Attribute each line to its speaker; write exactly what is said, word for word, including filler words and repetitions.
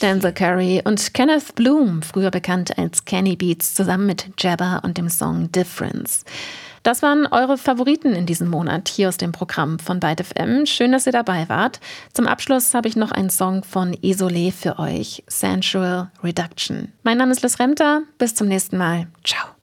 Speaker 1: Denzel Curry und Kenneth Bloom, früher bekannt als Kenny Beats, zusammen mit Jabba und dem Song Difference. Das waren eure Favoriten in diesem Monat hier aus dem Programm von Byte F M. Schön, dass ihr dabei wart. Zum Abschluss habe ich noch einen Song von Isolé für euch, Sensual Reduction. Mein Name ist Liz Remter. Bis zum nächsten Mal. Ciao.